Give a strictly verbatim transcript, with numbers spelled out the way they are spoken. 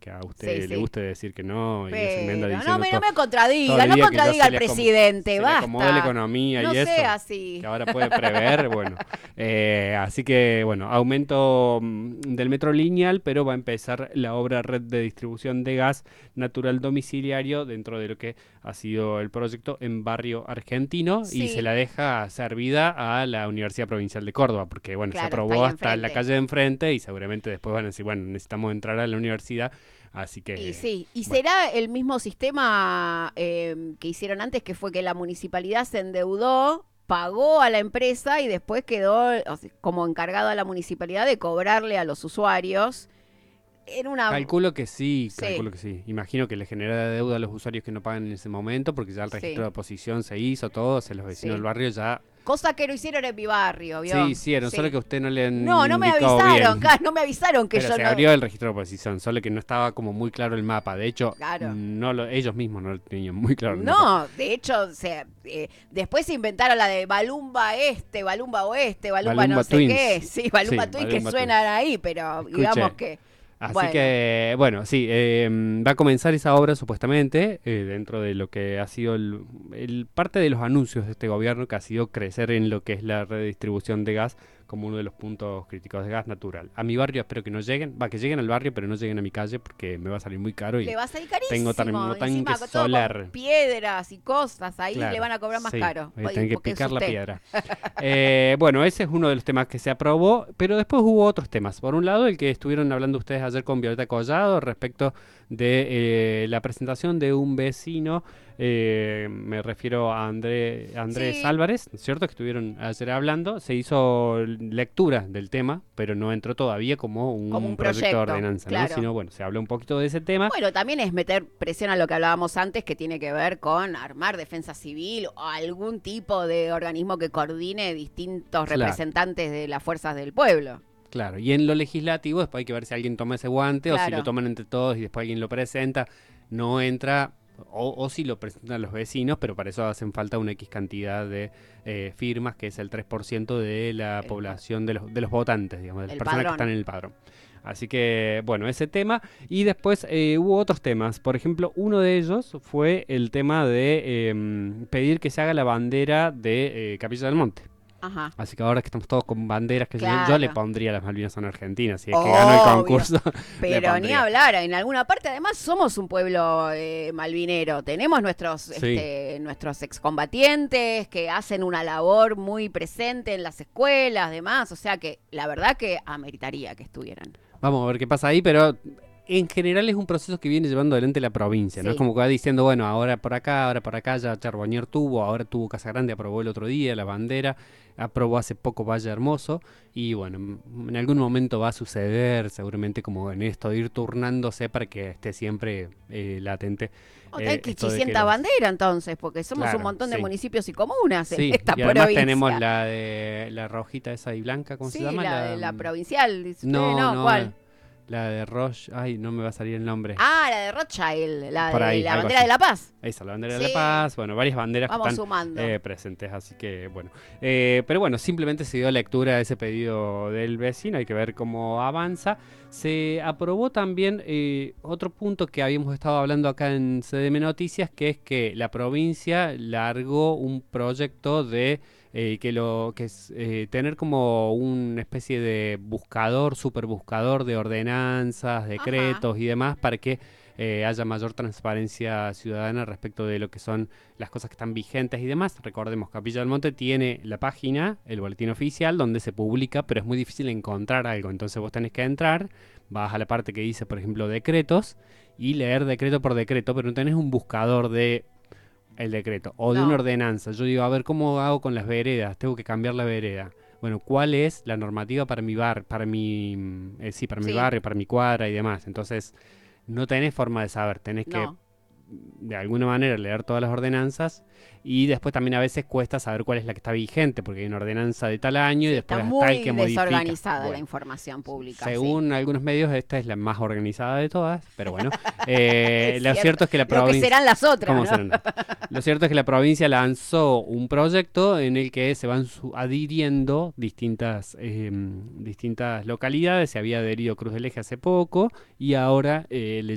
que a usted Sí, le sí. guste decir que no y es Pero diciendo no me, no todo, me todo contradiga, el no día que ya contradiga se al le, acom- presidente, se le acomodó la basta. economía No y sea eso, así. que ahora puede prever, bueno, eh, así que bueno, aumento mm, del metro lineal, pero va a empezar la obra red de distribución de gas natural domiciliario dentro de lo que ha sido el proyecto en Barrio Argentino y se Sí, la deja servida a la Universidad Provincial de Córdoba, porque bueno, se claro, está ahí aprobó hasta la enfrente. calle de enfrente y seguramente después van a decir, bueno, necesitamos entrar a la universidad, así Y que sí, ¿y bueno. será el mismo sistema eh, que hicieron antes, que fue que la municipalidad se endeudó, pagó a la empresa y después quedó o sea, como encargado a la municipalidad de cobrarle a los usuarios? Era una... Calculo que sí, Sí, calculo que sí. Imagino que le genera deuda a los usuarios que no pagan en ese momento, porque ya el registro sí, de oposición se hizo, todo, o sea, los vecinos del sí. barrio ya... Cosa que no hicieron en mi barrio, Sí, ¿vio? hicieron, solo Sí. que a usted no le han No, no me indicado avisaron, bien. claro, no me avisaron que Pero yo se no... abrió el registro de oposición, solo que no estaba como muy claro el mapa. De hecho, Claro. no lo, ellos mismos no lo tenían muy claro el mapa. No, de hecho, o sea, eh, después se inventaron la de Balumba Este, Balumba Oeste, Balumba no Balumba sé qué. Twins. Sí, Balumba Sí, Twins que Balumba Twins. suenan ahí, pero digamos Escuché. que, Así bueno, que, bueno, sí, eh, va a comenzar esa obra supuestamente eh, dentro de lo que ha sido el, el- parte de los anuncios de este gobierno, que ha sido crecer en lo que es la redistribución de gas como uno de los puntos críticos de gas natural. A mi barrio espero que no lleguen, va, que lleguen al barrio, pero no lleguen a mi calle porque me va a salir muy caro le y va a salir tengo carísimo. termotanque Encima con todo con solar. piedras y cosas, ahí le Claro, van a cobrar más sí, caro, voy a tener que porque es picar la usted. piedra. Eh, bueno, ese es uno de los temas que se aprobó, pero después hubo otros temas. Por un lado, el que estuvieron hablando ustedes ayer con Violeta Collado respecto de eh, la presentación de un vecino, eh, me refiero a André, Andrés Sí, Álvarez, ¿cierto? Que estuvieron ayer hablando. Se hizo lectura del tema, pero no entró todavía como como un un proyecto de proyecto, ordenanza, ¿no? claro. Sino, bueno, se habló un poquito de ese tema. Bueno, también es meter presión a lo que hablábamos antes, que tiene que ver con armar defensa civil o algún tipo de organismo que coordine distintos Claro. representantes de las fuerzas del pueblo. Claro, y en lo legislativo después hay que ver si alguien toma ese guante o si lo Claro, toman entre todos y después alguien lo presenta, no entra, o, o si lo presentan los vecinos, pero para eso hacen falta una X cantidad de eh, firmas, que es el tres por ciento de la el, población de los, de los votantes, digamos, de las el personas que están padrón. en el padrón. Así que, bueno, ese tema. Y después eh, hubo otros temas. Por ejemplo, uno de ellos fue el tema de eh, pedir que se haga la bandera de eh, Capilla del Monte. Ajá, Así que ahora que estamos todos con banderas, que sé yo, yo le claro. pondría las Malvinas son Argentinas. Si es que ganó el Obvio. concurso, le Pero ni pondría. hablar, en alguna parte además somos un pueblo eh, malvinero, tenemos nuestros, Sí, este, nuestros excombatientes que hacen una labor muy presente en las escuelas, demás, o sea que la verdad que ameritaría que estuvieran. vamos a ver qué pasa ahí, pero en general es un proceso que viene llevando adelante la provincia, ¿no? Es Sí, como que va diciendo, bueno, ahora por acá, ahora por acá, ya Charbonnier tuvo, ahora tuvo Casa Grande, aprobó el otro día la bandera, aprobó hace poco Valle Hermoso, y bueno, m- en algún momento va a suceder, seguramente como en esto, de ir turnándose para que esté siempre eh, latente o hay eh, que esto de que Chicienta los... bandera entonces, porque somos un Claro, montón de sí. municipios y comunas en Sí, esta y además tenemos provincia. la de la rojita esa y blanca, ¿cómo se Sí, llama? la La de la mm, provincial, dice usted, no, no, no, ¿cuál? la de Roche, ay, no me va a salir el nombre. Ah, la de Rothschild, la Por de ahí, la algo bandera de así. la paz. Esa, la bandera de la Sí, paz, bueno, varias banderas que vamos están sumando. eh, presentes, así que bueno. Eh, pero bueno, simplemente se dio lectura a ese pedido del vecino, hay que ver cómo avanza. Se aprobó también eh, otro punto que habíamos estado hablando acá en C D M Noticias, que es que la provincia largó un proyecto de eh, que lo que es eh, tener como una especie de buscador, superbuscador de ordenanzas, Ajá. decretos y demás para que eh, haya mayor transparencia ciudadana respecto de lo que son las cosas que están vigentes y demás. Recordemos, Capilla del Monte tiene la página, el boletín oficial, donde se publica, pero es muy difícil encontrar algo. Entonces vos tenés que entrar, vas a la parte que dice, por ejemplo, decretos, y leer decreto por decreto, pero no tenés un buscador de el decreto o de una No, ordenanza. Yo digo, a ver, ¿cómo hago con las veredas? Tengo que cambiar la vereda. Bueno, ¿cuál es la normativa para mi bar, para mi, mm, eh, sí, para mi sí, barrio, para mi cuadra y demás? Entonces, no tenés forma de saber, tenés que no. de alguna manera leer todas las ordenanzas y después también a veces cuesta saber cuál es la que está vigente porque hay una ordenanza de tal año y Sí, está después está el muy que modifica. desorganizada la Bueno, información pública, sí. según algunos medios esta es la más organizada de todas, pero bueno, eh, Es lo cierto. cierto es que la Lo que provincia... serán las otras, ¿Cómo ¿no? serán? Lo cierto es que la provincia lanzó un proyecto en el que se van su- adhiriendo distintas, eh, distintas localidades. Se había adherido Cruz del Eje hace poco y ahora eh, le